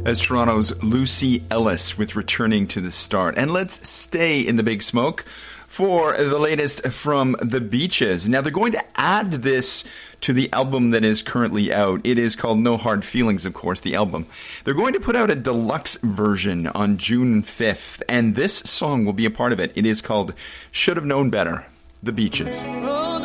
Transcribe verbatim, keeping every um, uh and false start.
As Toronto's Lucy Ellis with Returning to the Start. And let's stay in the Big Smoke for the latest from The Beaches. Now, they're going to add this to the album that is currently out. It is called No Hard Feelings, of course, the album. They're going to put out a deluxe version on June fifth, and this song will be a part of it. It is called Should Have Known Better, The Beaches.